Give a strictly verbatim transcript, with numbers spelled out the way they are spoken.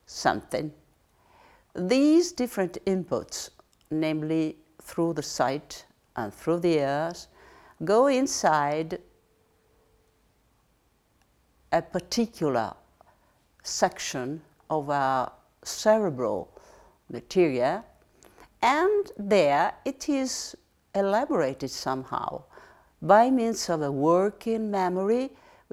something. These different inputs, namely through the sight and through the ears, go inside a particular section of our cerebral material, and there it is elaborated somehow by means of a working memory